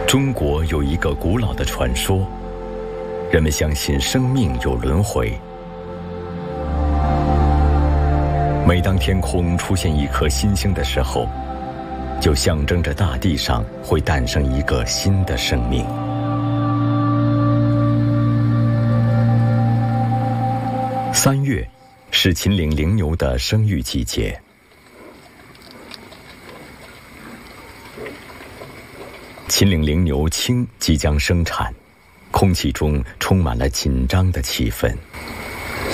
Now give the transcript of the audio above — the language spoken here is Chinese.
中国有一个古老的传说，人们相信生命有轮回。每当天空出现一颗新星的时候，就象征着大地上会诞生一个新的生命。3月是秦岭羚牛的生育季节。秦岭羚牛青即将生产，空气中充满了紧张的气氛。